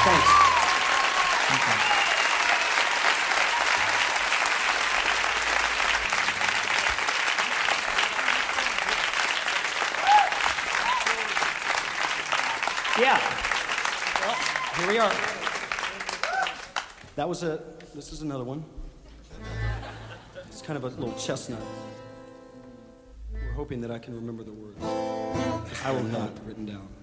thanks. Yeah. Well, here we are. This is another one. It's kind of a little chestnut. We're hoping that I can remember the words. I will not, written down.